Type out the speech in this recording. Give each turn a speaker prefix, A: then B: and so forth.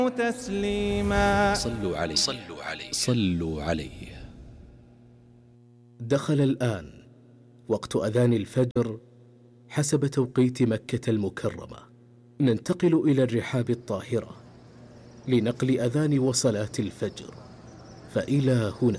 A: تسليما.
B: صلوا عليه صلوا عليه صلوا عليه.
C: دخل الآن وقت أذان الفجر حسب توقيت مكة المكرمة. ننتقل إلى الرحاب الطاهرة لنقل أذان وصلاة الفجر، فإلى هنا